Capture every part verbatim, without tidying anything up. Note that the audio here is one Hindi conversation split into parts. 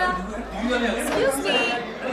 जरा। Excuse me,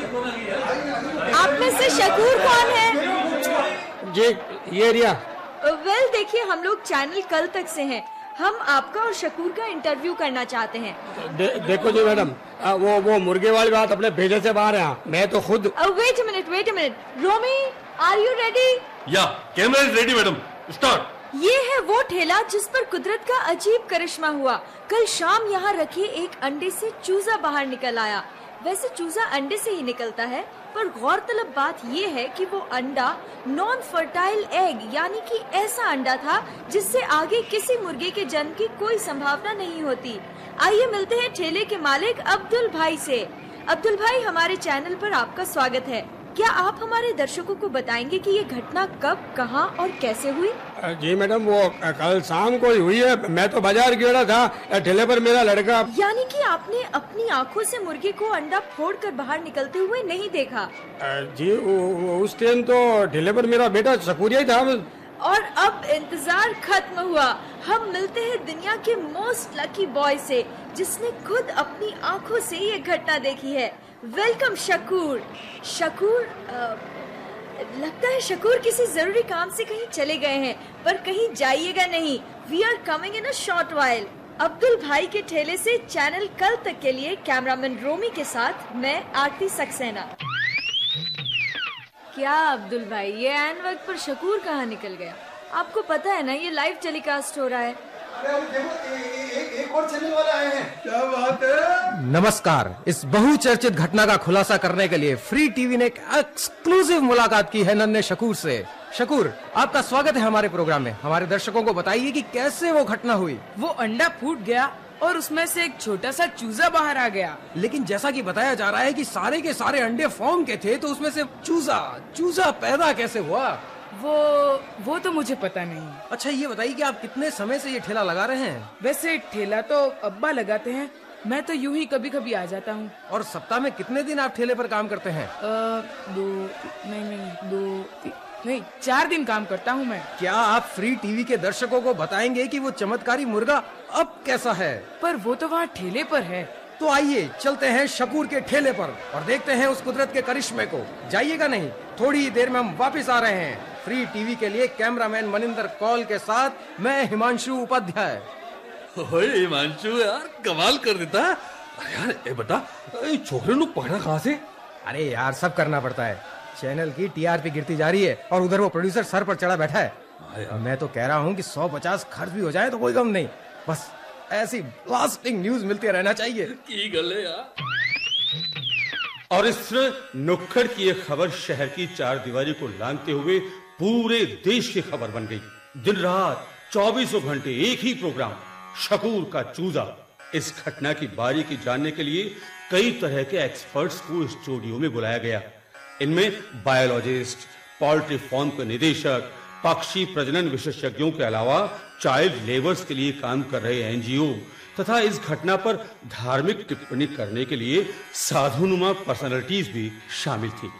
आप में से शकूर कौन है? जी ये रिया। वेल देखिए, हम लोग चैनल कल तक से हैं। हम आपका और शकूर का इंटरव्यू करना चाहते हैं। दे, देखो जी मैडम, वो वो मुर्गे वाली बात अपने भेजे से बाहर है। मैं तो खुद। Wait a minute wait a minute Romi, are you ready? या camera is ready madam, start. ये है वो ठेला जिस पर कुदरत का अजीब करिश्मा हुआ। कल शाम यहाँ रखे एक अंडे से चूजा बाहर निकल आया। वैसे चूजा अंडे से ही निकलता है, पर गौरतलब बात ये है कि वो अंडा नॉन फर्टाइल एग यानी कि ऐसा अंडा था जिससे आगे किसी मुर्गे के जन्म की कोई संभावना नहीं होती। आइए मिलते हैं ठेले के मालिक अब्दुल भाई से। अब्दुल भाई, हमारे चैनल पर आपका स्वागत है। क्या आप हमारे दर्शकों को बताएंगे कि ये घटना कब, कहां और कैसे हुई? जी मैडम, वो कल शाम को ही हुई है। मैं तो बाजार गया था, ठेले पर मेरा लड़का। यानी कि आपने अपनी आंखों से मुर्गे को अंडा फोड़कर बाहर निकलते हुए नहीं देखा? जी उस टाइम तो ठेले पर मेरा बेटा शकूरिया ही था। और अब इंतजार खत्म हुआ। हम मिलते हैं दुनिया के मोस्ट लकी बॉय से, जिसने खुद अपनी आंखों से ये घटना देखी है। वेलकम शकूर। शकूर आ, लगता है शकूर किसी जरूरी काम से कहीं चले गए हैं, पर कहीं जाइएगा नहीं। We are coming in a short while. Abdul भाई के ठेले से चैनल कल तक के लिए कैमरामैन रोमी के साथ मैं आरती सक्सेना। क्या अब्दुल भाई, ये ऐन वक्त पर शकूर कहाँ निकल गया? आपको पता है ना, ये लाइव टेलीकास्ट हो रहा है। अरे देखो, ए, ए, एक और चैनल वाले आए हैं। क्या बात है? नमस्कार। इस बहुचर्चित घटना का खुलासा करने के लिए फ्री टीवी ने एक एक्सक्लूसिव मुलाकात की है नन्हे शकूर से। शकूर, आपका स्वागत है हमारे प्रोग्राम में। हमारे दर्शकों को बताइए कि कैसे वो घटना हुई। वो अंडा फूट गया और उसमें से एक छोटा सा चूजा बाहर आ गया। लेकिन जैसा कि बताया जा रहा है कि सारे के सारे अंडे फॉर्म के थे, तो उसमें से चूजा चूजा पैदा कैसे हुआ? वो वो तो मुझे पता नहीं। अच्छा ये बताइए कि आप कितने समय से ये ठेला लगा रहे हैं? वैसे ठेला तो अब्बा लगाते हैं, मैं तो यूं ही कभी कभी आ जाता हूँ। और सप्ताह में कितने दिन आप ठेले पर काम करते हैं? आ, दो नहीं नहीं दो ती, नहीं चार दिन काम करता हूँ मैं। क्या आप फ्री टीवी के दर्शकों को बताएंगे कि वो चमत्कारी मुर्गा अब कैसा है? पर वो तो वहाँ ठेले पर है। तो आइए चलते हैं शकूर के ठेले पर और देखते हैं उस कुदरत के करिश्मे को। जाइएगा नहीं, थोड़ी देर में हम वापस आ रहे हैं। फ्री टीवी के लिए कैमरामैन मनिंदर कौल के साथ मैं हिमांशु उपाध्याय। हिमांशु यार कमाल कर देता है। अरे यार ए बता, छोकरे लोग पकड़ा कहाँ से? अरे यार सब करना पड़ता है। चैनल की टीआरपी गिरती जा रही है और उधर वो प्रोड्यूसर सर पर चढ़ा बैठा है। मैं तो कह रहा हूँ कि सौ पचास खर्च भी हो जाए तो कोई गम नहीं, बस ऐसी ब्लास्टिंग न्यूज मिलते रहना चाहिए। की गले यार। और इस नुक्कड़ की ये खबर शहर की चार दीवारी को लांघते हुए पूरे देश की खबर बन गई। दिन रात चौबीसों घंटे एक ही प्रोग्राम, शकूर का चूजा। इस घटना की बारीकी जानने के लिए कई तरह के एक्सपर्ट्स को स्टूडियो में बुलाया गया। इनमें बायोलॉजिस्ट, पोल्ट्री फार्म के निदेशक, पक्षी प्रजनन विशेषज्ञों के अलावा चाइल्ड लेबर्स के लिए काम कर रहे एनजीओ तथा इस घटना पर धार्मिक टिप्पणी करने के लिए साधुनुमा पर्सनालिटीज भी शामिल थी।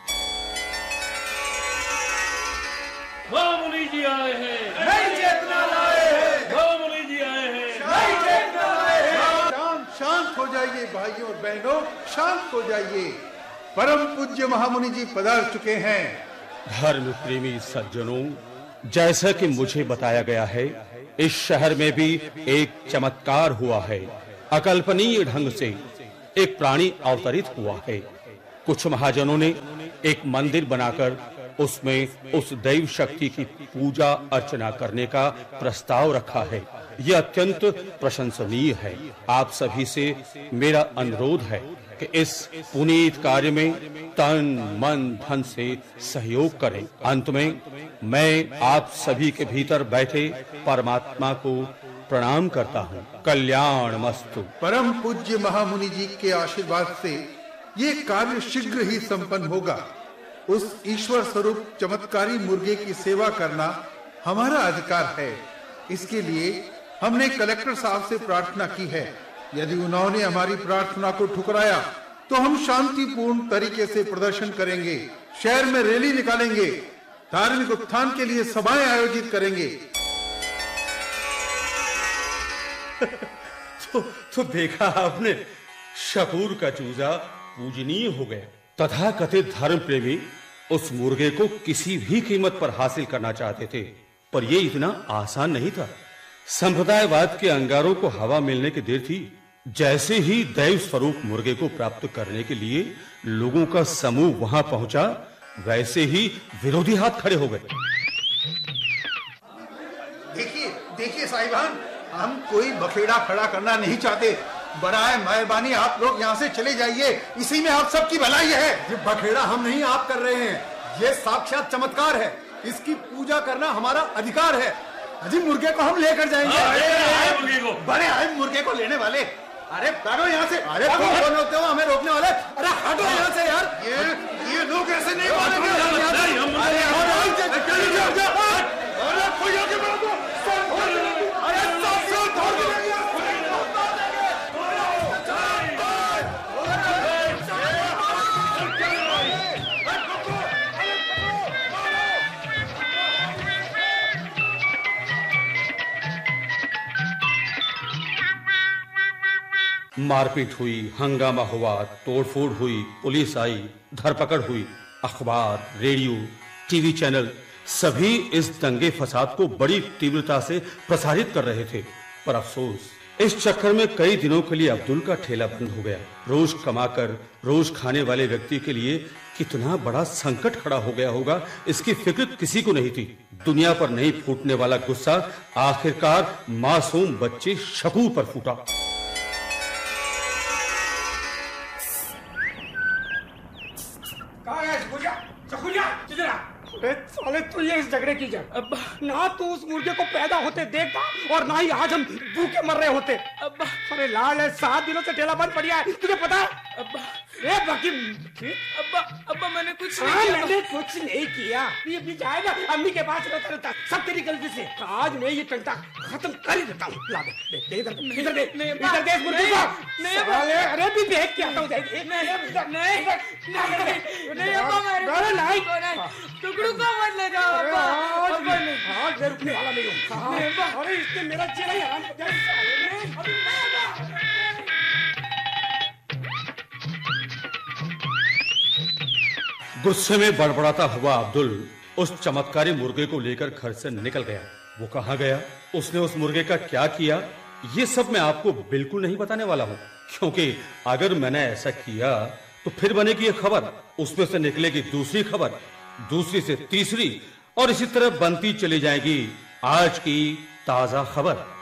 मुनि जी आए हैं, नई चेतना लाए हैं। मुनि जी आए हैं, नई चेतना लाए हैं। शांत शांत हो जाइए भाइयों और बहनों, शांत हो जाइए। परम पूज्य महामुनि जी पधार चुके हैं। धर्म प्रेमी सज्जनों, जैसा कि मुझे बताया गया है, इस शहर में भी एक चमत्कार हुआ है। अकल्पनीय ढंग से एक प्राणी अवतरित हुआ है। कुछ महाजनों ने एक मंदिर बनाकर उसमें उस दैव शक्ति की पूजा अर्चना करने का प्रस्ताव रखा है। यह अत्यंत प्रशंसनीय है। आप सभी से मेरा अनुरोध है कि इस पुनीत कार्य में तन मन धन से सहयोग करें। अंत में मैं आप सभी के भीतर बैठे परमात्मा को प्रणाम करता हूँ। कल्याण मस्तु। परम पूज्य महामुनि जी के आशीर्वाद से ये कार्य शीघ्र ही संपन्न होगा। उस ईश्वर स्वरूप चमत्कारी मुर्गे की सेवा करना हमारा अधिकार है। इसके लिए हमने कलेक्टर साहब से प्रार्थना की है। यदि उन्होंने हमारी प्रार्थना को ठुकराया तो हम शांतिपूर्ण तरीके से प्रदर्शन करेंगे, शहर में रैली निकालेंगे, धार्मिक उत्थान के लिए सभाएं आयोजित करेंगे। तो, तो देखा आपने, शकूर का चूजा पूजनीय हो गया। तथाकथित धर्म प्रेमी उस मुर्गे को किसी भी कीमत पर हासिल करना चाहते थे, पर यह इतना आसान नहीं था। संप्रदायवाद के अंगारों को हवा मिलने की देर थी। जैसे ही दैव स्वरूप मुर्गे को प्राप्त करने के लिए लोगों का समूह वहां पहुंचा, वैसे ही विरोधी हाथ खड़े हो गए। देखिए देखिए साहिबान, हम कोई बखेड़ा खड़ा करना नहीं चाहते। बराए मेहरबानी आप लोग यहाँ से चले जाइए, इसी में आप सबकी भलाई है। ये बखेड़ा हम नहीं आप कर रहे हैं, ये साक्षात चमत्कार है। इसकी पूजा करना हमारा अधिकार है। अजी मुर्गे को हम लेकर जाएंगे। आए मुर्गे को। बड़े आए मुर्गे को लेने वाले। अरे भागो यहाँ से। अरे कौन होते हो हमें रोकने वाले? अरे हटो यहाँ से यार। ये ये लोग ऐसे नहीं मानेंगे। मारपीट हुई, हंगामा हुआ, तोड़फोड़ हुई, पुलिस आई, धरपकड़ हुई। अखबार, रेडियो, टीवी चैनल सभी इस दंगे फसाद को बड़ी तीव्रता से प्रसारित कर रहे थे। पर अफसोस, इस चक्कर में कई दिनों के लिए अब्दुल का ठेला बंद हो गया। रोज कमाकर रोज खाने वाले व्यक्ति के लिए कितना बड़ा संकट खड़ा हो गया होगा, इसकी फिक्र किसी को नहीं थी। दुनिया पर नहीं फूटने वाला गुस्सा आखिरकार मासूम बच्चे शकूर पर फूटा। साले तू ये इस झगड़े की जड़। ना तू उस मुर्गे को पैदा होते देखता और ना ही आज हम भूखे मर रहे होते। अब्बा अरे लाल है, सात दिनों से ठेला बंद पड़ा है, तुझे पता है? अब्बा ए बाकी अब्बा अब्बा मैंने कुछ नहीं नहीं किया। किया। मैंने कुछ नहीं किया। ये भी जाए ना अम्मी के पास रहता रहता, सब तेरी गलती से। आज मैं ये टंटा खत्म कर ही देता हूँ। ला दे, दे, दे इधर, इधर दे, नहीं, इधर दे इस मुर्गे नहीं, को। नहीं, साले, अरे भी देख के आता हूँ। नहीं नहीं नहीं अब्बा मेरे अरे नहीं, टुकड़ों को मत ले जाओ अब्बा। आज अब्बा नहीं। आज मैं रुकने वाला नहीं हूँ। अरे इसने मेरा चेहरा ही हराम कर दिया इस साले ने। अभी मैं गुस्से में बड़बड़ाता हुआ अब्दुल उस चमत्कारी मुर्गे को लेकर घर से निकल गया। वो कहाँ गया, उसने उस मुर्गे का क्या किया, ये सब मैं आपको बिल्कुल नहीं बताने वाला हूँ, क्योंकि अगर मैंने ऐसा किया तो फिर बनेगी ये खबर, उसमें से निकलेगी दूसरी खबर, दूसरी से तीसरी, और इसी तरह बनती चली जाएगी आज की ताजा खबर।